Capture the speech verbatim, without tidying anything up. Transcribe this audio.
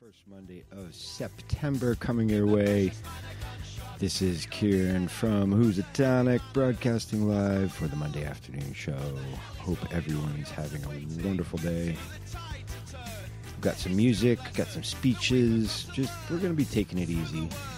First Monday of September coming your way. This is Kieran from Who's a Tonic, broadcasting live for the Monday afternoon show. Hope everyone's having a wonderful day. We've got some music, got some speeches. Just we're going to be taking it easy.